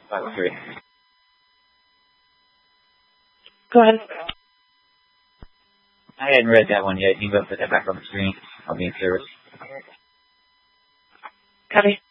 503. Go ahead. I hadn't read that one yet. You can go put that back on the screen. I'll be in service. Copy.